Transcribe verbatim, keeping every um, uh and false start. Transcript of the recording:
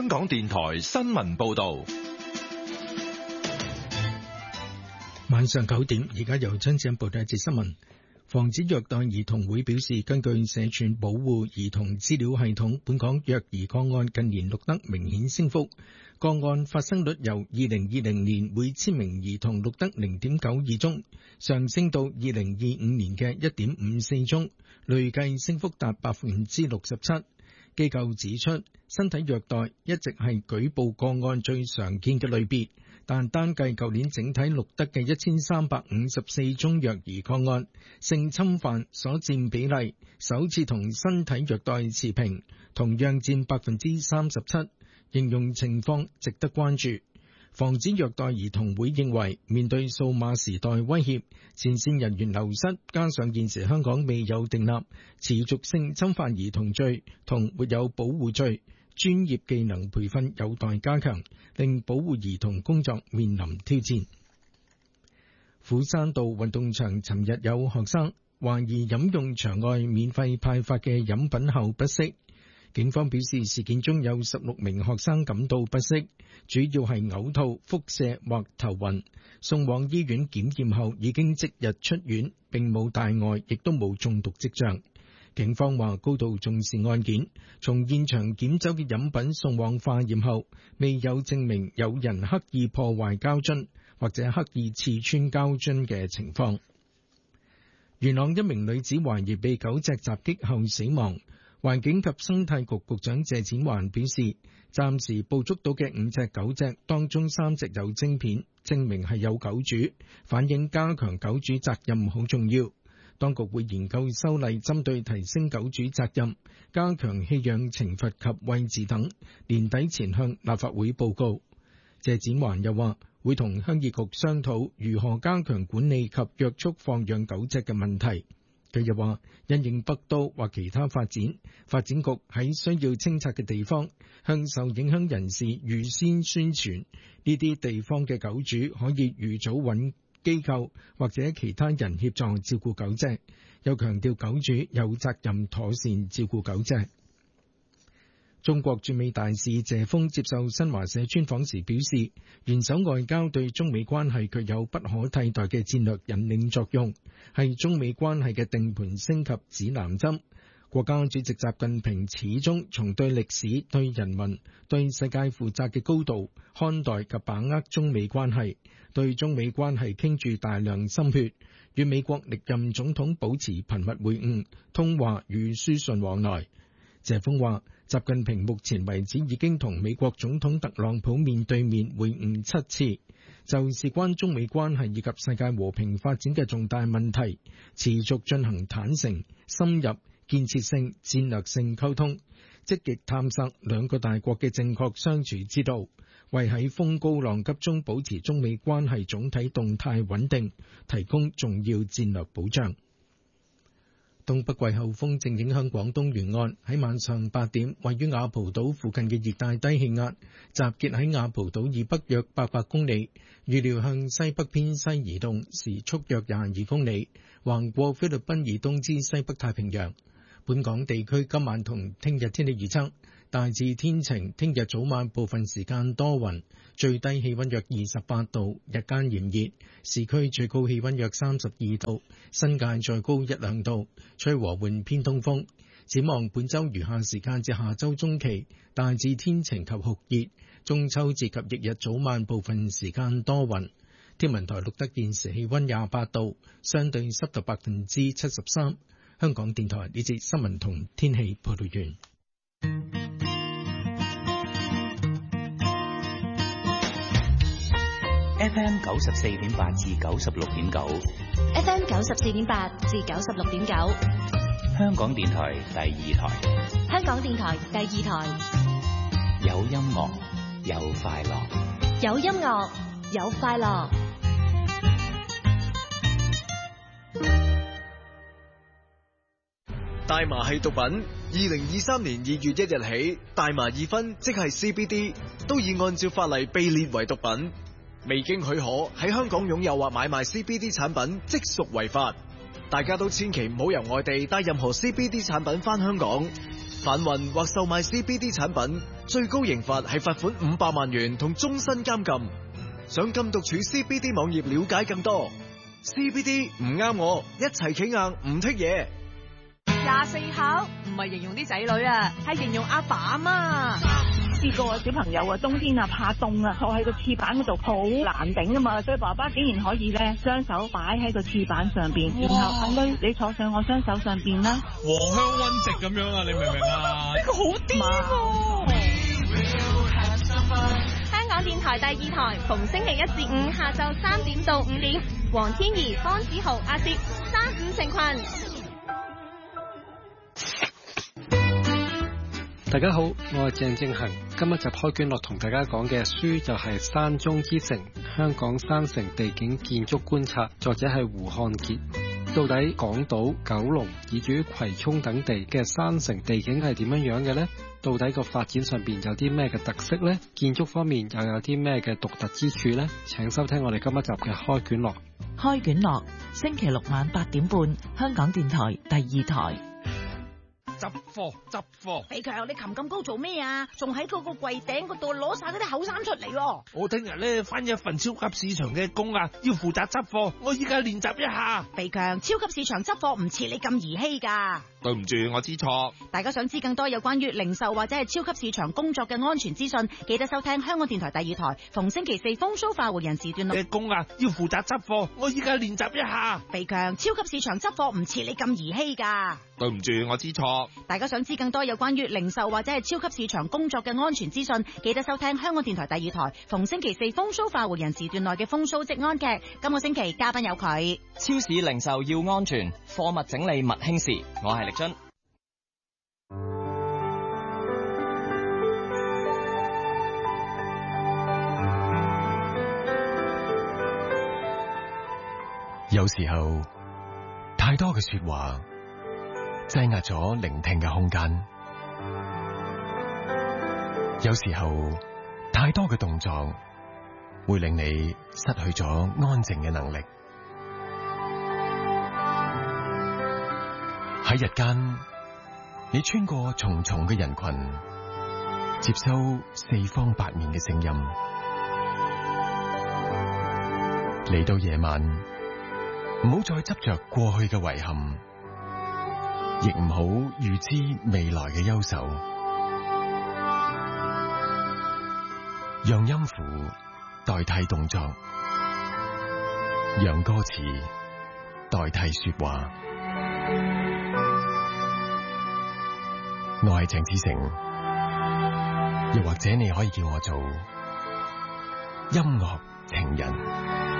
香港電台新聞報道。 晚上九點，而家由張子欣報道一節新聞。防止虐待兒童會表示，根據社署保護兒童資料系統，本港虐兒個案近年錄得明顯升幅，個案發生率由二零二零年每千名兒童錄得零點九二宗，上升到二零二五年嘅一點五四宗，累計升幅達百分之六十七。機構指出，身體虐待一直係舉報個案最常見嘅類別，但單計舊年整體錄得嘅一千三百五十四宗虐兒個案，性侵犯所佔比例首次同身體虐待持平，同樣佔百分之三十七，形容情況值得關注。防止虐待兒童會認為，面對數碼時代威脅，前線人員流失，加上現時香港未有訂立持續性侵犯兒童罪同沒有保護罪，專業技能培訓有待加強，令保護兒童工作面臨挑戰。斧山道運動場尋日有學生懷疑飲用場外免費派發嘅飲品後不適，警方表示事件中有十六名學生感到不適，主要係嘔吐、腹瀉或頭暈，送往醫院檢驗後已經即日出院，並冇大礙，亦都冇中毒跡象。警方話高度重視案件，從現場檢走嘅飲品送往化驗後，未有證明有人刻意破壞膠樽或者刻意刺穿膠樽嘅情況。元朗一名女子懷疑被狗隻襲擊後死亡，環境及生態局局長謝展寰表示，暫時捕捉到嘅五隻狗隻當中三隻有晶片，證明係有狗主，反映加強狗主責任好重要。當局會研究修例，針對提升狗主責任、加強棄養懲罰及餵飼等，年底前向立法會報告。謝展寰又話，會同鄉議局商討如何加強管理及約束放養狗隻嘅問題。佢又話，因應北都或其他發展，發展局喺需要清拆嘅地方，向受影響人士預先宣傳，呢啲地方嘅狗主可以預早揾機構或者其他人協助照顧狗隻。又強調狗主有責任妥善照顧狗隻。中國駐美大使謝鋒接受新華社專訪時表示，元首外交對中美關係具有不可替代嘅戰略引領作用，係中美關係嘅定盤星及指南針。國家主席習近平始終從對歷史、對人民、對世界負責嘅高度看待及把握中美關係，對中美關係傾注大量心血，與美國歷任總統保持頻密會晤、通話與書信往來。謝鋒話，習近平目前為止已經同美國總統特朗普面對面會晤七次，就事關中美關係以及世界和平發展嘅重大問題，持續進行坦誠、深入、建設性、戰略性溝通，積極探索兩個大國嘅正確相處之道，為喺風高浪急中保持中美關係總體動態穩定提供重要戰略保障。東北季候風正影響廣東沿岸，喺晚上八點，位於雅蒲島附近嘅熱帶低氣壓集結喺雅蒲島以北約八百公里，預料向西北偏西移動，時速約廿二公里，橫過菲律賓以東之西北太平洋。本港地區今晚同聽日天氣預測，大致天晴，聽日早晚部分時間多雲，最低氣溫約二十八度，日間炎熱，市區最高氣溫約三十二度，新界再高一兩度，吹和緩偏東風。展望本週餘下時間至下週中期，大致天晴及酷熱，中秋節及翌日早晚部分時間多雲。天文台錄得現時氣溫廿八度，相對濕度百分之七十三。香港電台呢節新聞同天氣報道完。 F M 九十四點八至九十六點九 ，F M 九十四點八至九十六點九， 香港電台第二台， 香港電台第二台， 有音樂，有快樂， 有音樂，有快樂。 大麻係毒品。二零二三年二月一日起，大麻二酚即係 C B D 都已按照法例被列為毒品。未經許可喺香港擁有或買賣 C B D 產品，即屬違法。大家都千祈唔好由外地帶任何 C B D 產品返香港。 販運或售賣 C B D 產品，最高刑罰係罰款五百萬元同終身監禁。上禁毒處 C B D 網頁了解更多。C B D 唔啱我，一齊企硬唔剔嘢。 廿四孝唔係形容啲仔女啊，係形容阿爸阿媽。 試過小朋友啊，冬天啊怕凍啊，坐喺個廁板嗰度好難頂啊嘛，所以爸爸竟然可以咧雙手擺喺個廁板上邊，然後阿女你坐上我雙手上邊啦， 和香溫席咁樣啊，你明唔明啊？ 呢個好癲喎！香港電台第二台，逢星期一至五下晝三點到五點，黃天怡、方子豪、阿攝三五成群。 大家好，我係鄭正恒。今日就開卷樂同大家講嘅書就係《山中之城：香港山城地景建築觀察》，作者係胡漢傑。到底港島、九龍以至於葵涌等地嘅山城地景係點樣樣嘅呢？到底個發展上邊有啲咩嘅特色呢？建築方面又有啲咩嘅獨特之處呢？請收聽我哋今一集嘅開卷樂。 開卷樂，星期六晚八點半，香港電台第二台。 執貨執貨， 肥強，你擒咁高做咩啊？仲喺嗰個櫃頂嗰度攞晒嗰啲厚衫出嚟喎！ 我聽日咧返一份超級市場嘅工啊，要負責執貨，我依家練習一下。 肥強，超級市場執貨唔似你咁兒戲噶。 對唔住，我知錯。 大家想知更多有關於零售或者係超級市場工作嘅安全資訊，記得收聽香港電台第二台，逢星期四風騷快活人時段嘅工啊，要負責執貨，我依家練習一下。 肥強，超級市場執貨唔似你咁兒戲噶。 對唔住，我知錯。 大家想知更多有關於零售或者係超級市場工作嘅安全資訊，記得收聽香港電台第二台，逢星期四風騷快活人時段內嘅風騷職安劇。今個星期嘉賓有佢。 超市零售要安全，貨物整理勿輕視。我係力臻。 有時候太多嘅說話擠壓咗聆聽嘅空間，有時候太多嘅動作會令你失去咗安靜嘅能力。喺日間，你穿過重重嘅人群，接收四方八面嘅聲音。嚟到夜晚，唔好再執着過去嘅遺憾，亦唔好預知未來嘅憂愁。讓音符代替動作，讓歌詞代替說話。我係鄭子誠，又或者你可以叫我做音樂情人。